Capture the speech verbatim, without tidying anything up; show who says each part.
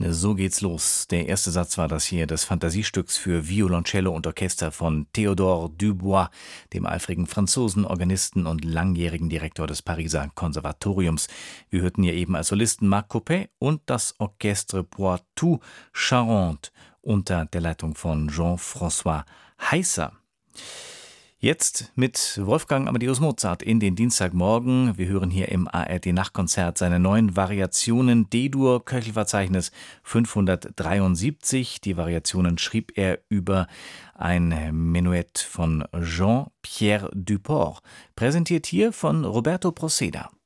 Speaker 1: So geht's los. Der erste Satz war das hier des Fantasiestücks für Violoncello und Orchester von Théodore Dubois, dem eifrigen Franzosen, Organisten und langjährigen Direktor des Pariser Konservatoriums. Wir hörten hier eben als Solisten Marc Coppet und das Orchestre Poitou-Charentes unter der Leitung von Jean-François Heisser. Jetzt mit Wolfgang Amadeus Mozart in den Dienstagmorgen. Wir hören hier im A R D-Nachtkonzert seine neuen Variationen D-Dur, Köchelverzeichnis fünfhundertdreiundsiebzig. Die Variationen schrieb er über ein Menuett von Jean-Pierre Duport. Präsentiert hier von Roberto Proceda.